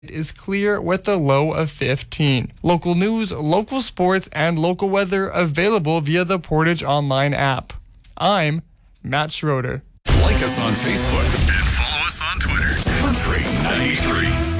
is clear with a low of 15. Local news, local sports, and local weather available via the Portage Online app. I'm Matt Schroeder. Like us on Facebook and follow us on Twitter. Country 93.